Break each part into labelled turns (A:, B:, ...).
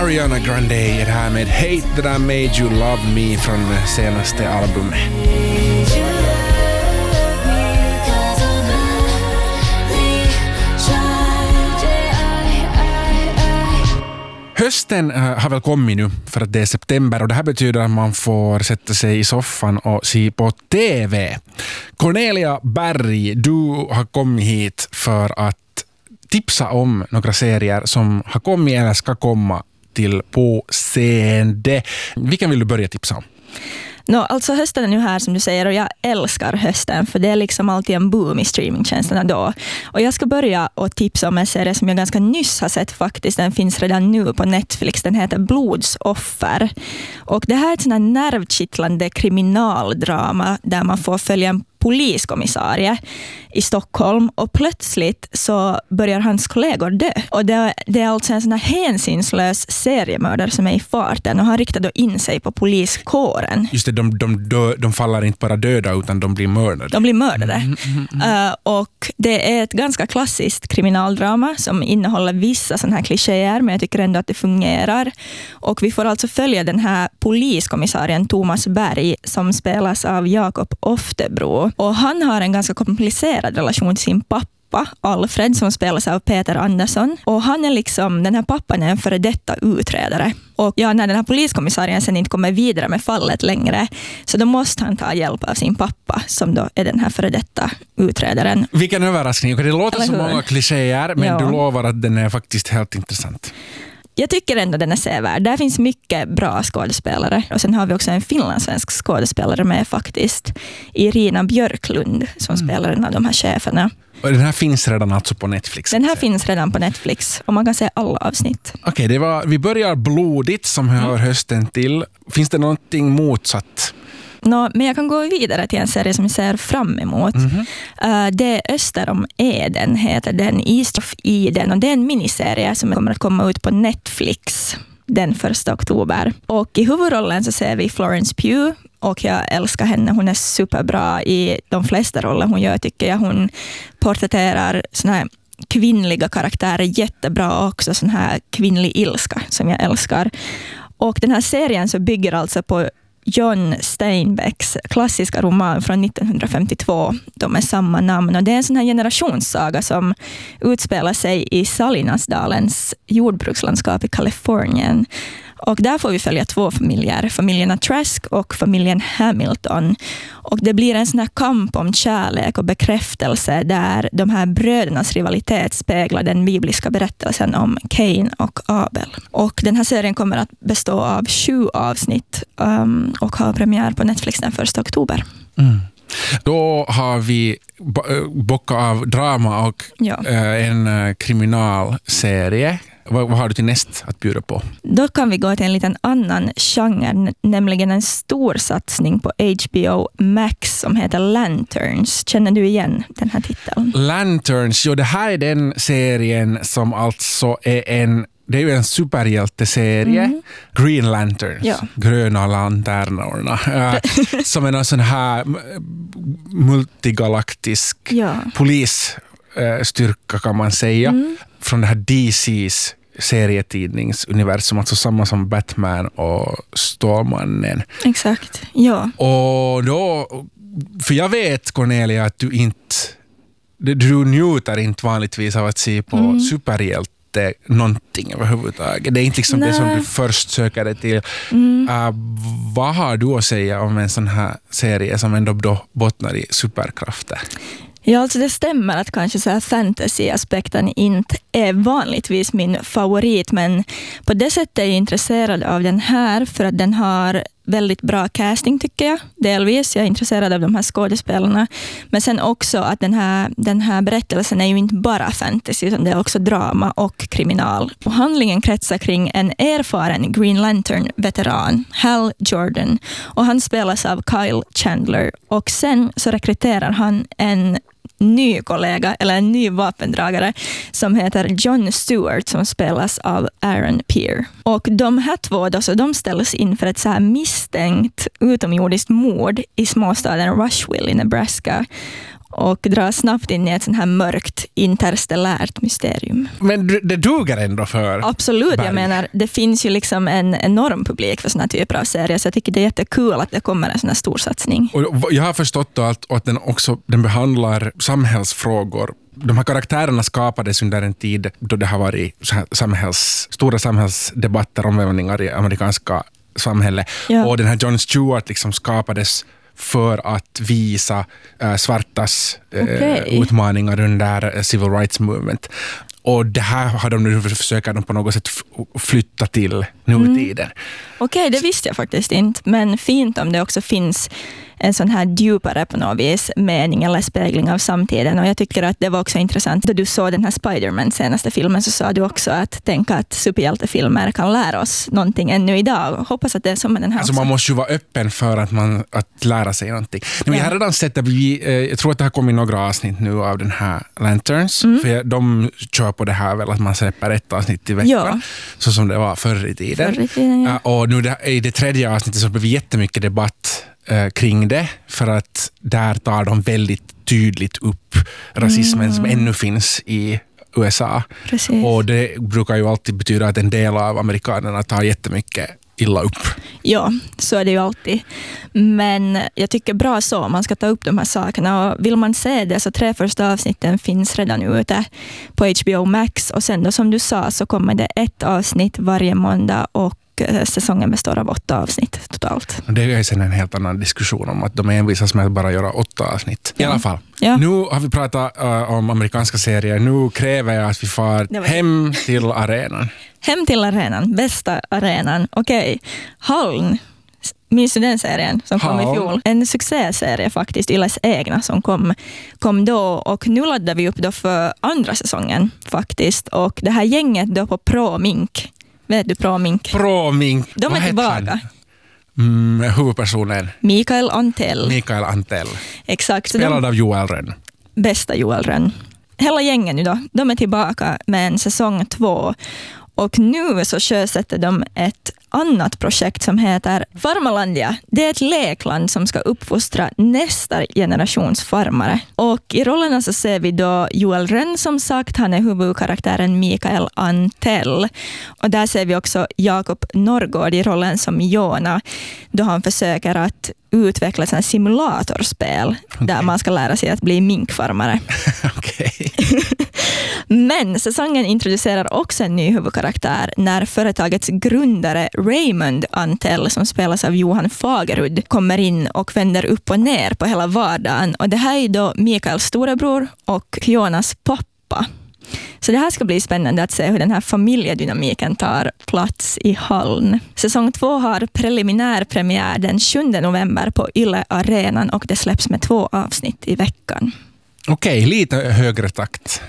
A: Ariana Grande är här med Hate That I Made You Love Me från senaste albumet. Hösten har väl kommit nu för att det är september och det här betyder att man får sätta sig i soffan och se på TV. Cornelia Berg, du har kommit hit för att tipsa om några serier som har kommit eller ska komma till påseende. Vilken vill du börja tipsa om?
B: Alltså hösten är nu här som du säger och jag älskar hösten för det är liksom alltid en boom i streamingtjänsterna då. Och jag ska börja och tipsa om en serie som jag ganska nyss har sett faktiskt. Den finns redan nu på Netflix. Den heter Blodsoffer. Och det här är ett sån här nervkittlande kriminaldrama där man får följa en poliskommissarie i Stockholm och plötsligt så börjar hans kollegor dö. Och det är alltså en sån här hänsynslös seriemördare som är i farten och han riktar då in sig på poliskåren.
A: Just det, de faller inte bara döda utan de blir mördade.
B: De blir mördade. Och det är ett ganska klassiskt kriminaldrama som innehåller vissa sådana här klichéer men jag tycker ändå att det fungerar. Och vi får alltså följa den här poliskommissarien Thomas Berg som spelas av Jakob Oftebro. Och han har en ganska komplicerad relation till sin pappa Alfred som spelas av Peter Andersson. Och han är liksom, den här pappan är en före detta utredare. Och ja, när den här poliskommissarien sen inte kommer vidare med fallet längre så då måste han ta hjälp av sin pappa som då är den här före detta utredaren.
A: Vilken överraskning. Det låter så många klichéer men du lovar att den är faktiskt helt intressant.
B: Jag tycker ändå den är sevärd. Där finns mycket bra skådespelare. Och sen har vi också en finlandssvensk skådespelare med faktiskt. Irina Björklund som spelar en av de här cheferna.
A: Och den här finns redan alltså på Netflix?
B: Den här finns redan på Netflix och man kan se alla avsnitt.
A: Okej, vi börjar blodigt som hör hösten till. Finns det någonting motsatt?
B: Men jag kan gå vidare till en serie som jag ser fram emot. Det är Öster om Eden heter den, East of Eden. Och det är en miniserie som kommer att komma ut på Netflix den 1 oktober. Och i huvudrollen så ser vi Florence Pugh. Och jag älskar henne. Hon är superbra i de flesta roller hon gör tycker jag. Hon porträtterar såna här kvinnliga karaktärer jättebra också. Sån här kvinnlig ilska som jag älskar. Och den här serien så bygger alltså på John Steinbecks klassiska roman från 1952. De är samma namn och det är en sån här generationssaga som utspelar sig i Salinasdalens jordbrukslandskap i Kalifornien. Och där får vi följa två familjer, familjerna Trask och familjen Hamilton. Och det blir en sån här kamp om kärlek och bekräftelse där de här brödernas rivalitet speglar den bibliska berättelsen om Cain och Abel. Och den här serien kommer att bestå av 7 avsnitt och har premiär på Netflix den 1 oktober.
A: Då har vi bockat av drama och en kriminalserie. Vad har du till näst att bjuda på?
B: Då kan vi gå till en liten annan genre, nämligen en stor satsning på HBO Max som heter Lanterns. Känner du igen den här titeln?
A: Lanterns, det här är den serien som alltså är det är ju en superhjälteserie. Green Lanterns, gröna lanternorna. Som är en sån här multigalaktisk polisstyrka kan man säga. Från det här DCs serietidningsuniversum, alltså samma som Batman och Stålmannen.
B: Exakt, ja.
A: Och då, för jag vet Cornelia att du njuter inte vanligtvis av att se på superhjälte någonting överhuvudtaget. Det är inte liksom det som du först söker dig till. Vad har du att säga om en sån här serie som ändå då bottnar i superkrafter?
B: Ja, alltså det stämmer att kanske så här fantasy-aspekten inte är vanligtvis min favorit, men på det sättet är jag intresserad av den här för att den har väldigt bra casting tycker jag. Delvis, jag är intresserad av de här skådespelarna. Men sen också att den här berättelsen är ju inte bara fantasy utan det är också drama och kriminal. Och handlingen kretsar kring en erfaren Green Lantern-veteran, Hal Jordan. Och han spelas av Kyle Chandler. Och sen så rekryterar han en ny kollega eller en ny vapendragare som heter John Stewart som spelas av Aaron Peer. Och de här två då, så de ställs in för ett så här misstänkt utomjordiskt mord i småstaden Rushville i Nebraska. och drar snabbt in i ett sånt här mörkt interstellärt mysterium.
A: Men det duger ändå för
B: Absolut,
A: Berg.
B: jag menar, det finns ju liksom en enorm publik för såna här typer av serier, så jag tycker det är jättekul att det kommer en sån här stor satsning.
A: Och jag har förstått då att den behandlar samhällsfrågor. De här karaktärerna skapades under en tid då det har varit så här stora samhällsdebatter, omvälvningar i amerikanska samhället.
B: Ja.
A: Och den här Jon Stewart liksom skapades för att visa svartas utmaningar under Civil Rights Movement. Och det här har de nu försökt på något sätt flytta till nutiden.
B: Okej, det visste jag faktiskt inte, men fint om det också finns en sån här djupare på något vis mening eller spegling av samtiden. Och jag tycker att det var också intressant. Då du såg den här Spider-Man senaste filmen så sa du också att tänka att superhjältefilmer kan lära oss någonting ännu idag. Hoppas att det är som med den här
A: alltså
B: också.
A: man måste ju vara öppen för att lära sig någonting. Men jag har redan sett att jag tror att det har kommit några avsnitt nu av den här Lanterns. För de kör på det här väl att man släpper ett avsnitt i veckan.
B: Ja.
A: Så som det var förr i tiden.
B: Ja.
A: Och nu i det tredje avsnittet så blev det jättemycket debatt kring det, för att där tar de väldigt tydligt upp rasismen som ännu finns i USA.
B: Precis.
A: Och det brukar ju alltid betyda att en del av amerikanerna tar jättemycket illa upp.
B: Ja, så är det ju alltid. Men jag tycker bra så, man ska ta upp de här sakerna. Och vill man se det så 3 första avsnitten finns redan ute på HBO Max. Och sen då som du sa så kommer det 1 avsnitt varje måndag och säsongen består av 8 avsnitt totalt.
A: Det är sen en helt annan diskussion om att de envisas med att bara göra 8 avsnitt. I alla fall.
B: Ja.
A: Nu har vi pratat om amerikanska serier. Nu kräver jag att vi far hem till arenan.
B: Hem till arenan, bästa arenan. Okej, Hallen. Minns du den serien som kom i fjol? En succéserie faktiskt, Yles egna, som kom då. Och nu laddar vi upp då för andra säsongen faktiskt. Och det här gänget då på Pro Mink. Vet du Pro Mink?
A: Pro Mink.
B: De är tillbaka.
A: Huvudpersonen.
B: Mikael Antell. Exakt.
A: Spelad av Joel Rönn.
B: Bästa Joel Rönn. Hela gängen nu då, de är tillbaka med en säsong 2. Och nu så sjösätter de ett annat projekt som heter Farmalandia. Det är ett lekland som ska uppfostra nästa generations farmare. Och i rollerna så ser vi då Joel Rönn, som sagt, han är huvudkaraktären Mikael Antell. Och där ser vi också Jakob Norrgård i rollen som Jona, då han försöker att utveckla ett simulatorspel där man ska lära sig att bli minkfarmare.
A: Okej.
B: Men säsongen introducerar också en ny huvudkaraktär när företagets grundare Raymond Antell, som spelas av Johan Fagerud, kommer in och vänder upp och ner på hela vardagen. Och det här är då Mikaels storebror och Jonas pappa. Så det här ska bli spännande att se hur den här familjedynamiken tar plats i Hallen. Säsong 2 har preliminär premiär den 7 november på Yle Arenan och det släpps med 2 avsnitt i veckan.
A: Okej, lite högre takt.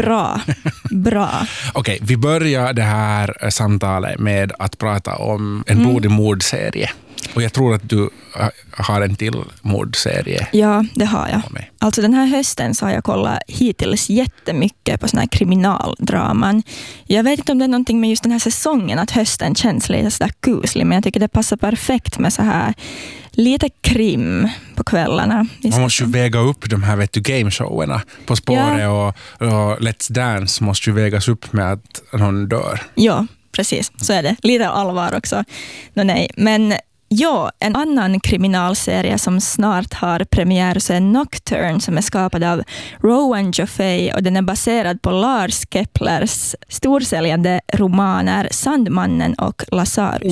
B: Bra.
A: Okej, vi börjar det här samtalet med att prata om en blodig mordserie. Och jag tror att du har en till mordserie.
B: Ja, det har jag. Alltså den här hösten så har jag kollat hittills jättemycket på såna här kriminaldraman. Jag vet inte om det är någonting med just den här säsongen att hösten känns lite sådär kuslig, men jag tycker det passar perfekt med så här lite krim på kvällarna.
A: Man måste ju väga upp de här gameshowerna På spåret och Let's Dance måste ju vägas upp med att någon dör.
B: Ja, precis. Så är det. Lite allvar också. Nej. Men ja, en annan kriminalserie som snart har premiär så är Nocturne, som är skapad av Rowan Joffé och den är baserad på Lars Keplers storsäljande romaner Sandmannen och Lazarus.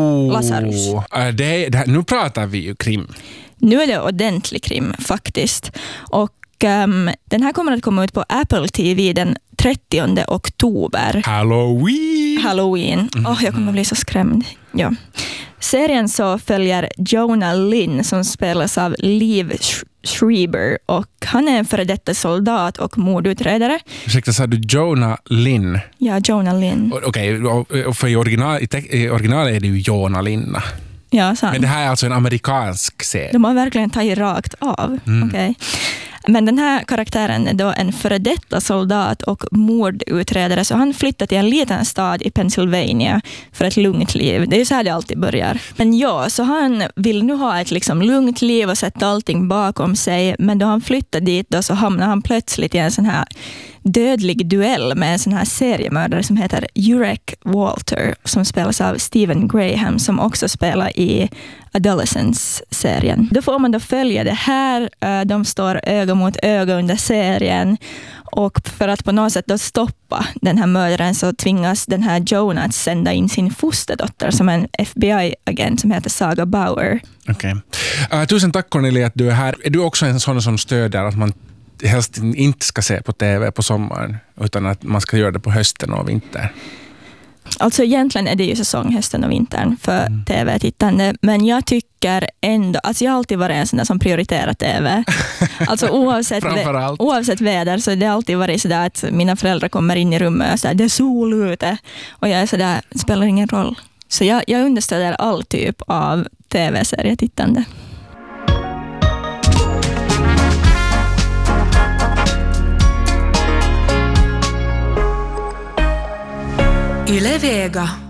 A: Nu pratar vi ju krim.
B: Nu är det ordentlig krim faktiskt. Och den här kommer att komma ut på Apple TV den 30 oktober. Halloween. Jag kommer att bli så skrämd. Ja. Serien så följer Jonah Lynn, som spelas av Liv Schreiber, och han är en före detta soldat och mordutredare.
A: Ursäkta, sa du Jonah Lynn?
B: Ja, Jonah Lynn.
A: Okej, för i original är det ju Jonah Linna.
B: Ja, sant.
A: Men det här är alltså en amerikansk serie.
B: De har verkligen tagit rakt av. Okay. Men den här karaktären är då en före detta soldat och mordutredare, så han flyttar till en liten stad i Pennsylvania för ett lugnt liv. Det är ju så här det alltid börjar. Men ja, så han vill nu ha ett liksom lugnt liv och sätta allting bakom sig, men då han flyttar dit då så hamnar han plötsligt i en sån här dödlig duell med en sån här seriemördare som heter Urek Walter, som spelas av Stephen Graham, som också spelar i Adolescence-serien. Då får man då följa det här. De står öga mot öga under serien, och för att på något sätt då stoppa den här mördaren så tvingas den här Jonah att sända in sin fosterdotter som en FBI-agent som heter Saga Bauer.
A: Okej. Tusen tack Cornelia att du är här. Är du också en sån som stödjer att man helst inte ska se på TV på sommaren, utan att man ska göra det på hösten och vintern?
B: Alltså egentligen är det ju säsong hösten och vintern för TV-tittande, men jag tycker ändå, alltså jag har alltid varit en sån där som prioriterar TV. Alltså oavsett väder så det har alltid varit sådär att mina föräldrar kommer in i rummet och säger det är sol ute, och jag är sådär, det spelar ingen roll. Så jag understöder all typ av TV-serietittande.
C: Yle Vega.